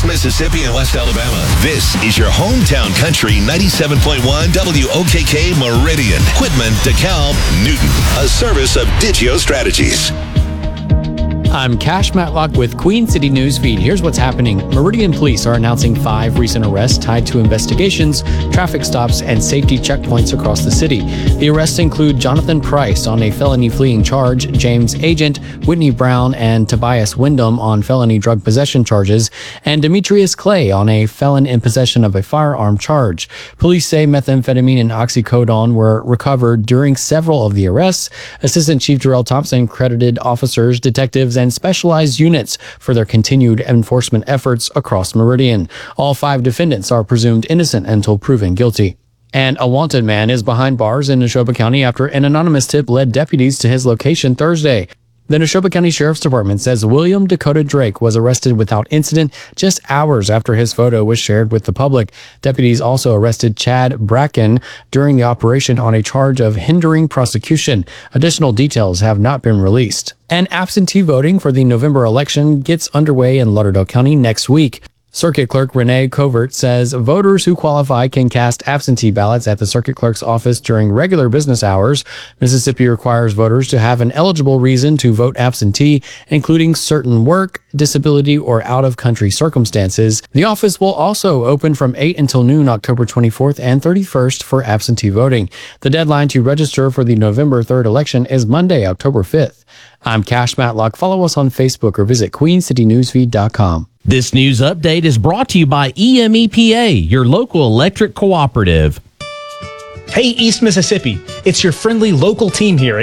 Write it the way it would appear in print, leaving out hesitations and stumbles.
East Mississippi and West Alabama. This is your hometown country 97.1 WOKK Meridian. Quitman, DeKalb, Newton. A service of Digio Strategies. I'm Cash Matlock with Queen City News Feed. Here's what's happening. Meridian police are announcing 5 recent arrests tied to investigations, traffic stops, and safety checkpoints across the city. The arrests include Jonathan Price on a felony fleeing charge, James Agent, Whitney Brown, and Tobias Wyndham on felony drug possession charges, and Demetrius Clay on a felon in possession of a firearm charge. Police say methamphetamine and oxycodone were recovered during several of the arrests. Assistant Chief Darrell Thompson credited officers, detectives, and specialized units for their continued enforcement efforts across Meridian. All 5 defendants are presumed innocent until proven guilty. And a wanted man is behind bars in Neshoba County after an anonymous tip led deputies to his location Thursday. The Neshoba County Sheriff's Department says William Dakota Drake was arrested without incident just hours after his photo was shared with the public. Deputies also arrested Chad Bracken during the operation on a charge of hindering prosecution. Additional details have not been released. And absentee voting for the November election gets underway in Lauderdale County next week. Circuit Clerk Renee Covert says voters who qualify can cast absentee ballots at the Circuit Clerk's office during regular business hours. Mississippi requires voters to have an eligible reason to vote absentee, including certain work, disability, or out-of-country circumstances. The office will also open from 8 until noon October 24th and 31st for absentee voting. The deadline to register for the November 3rd election is Monday, October 5th. I'm Cash Matlock. Follow us on Facebook or visit queencitynewsfeed.com. This news update is brought to you by EMEPA, your local electric cooperative. Hey, East Mississippi, it's your friendly local team here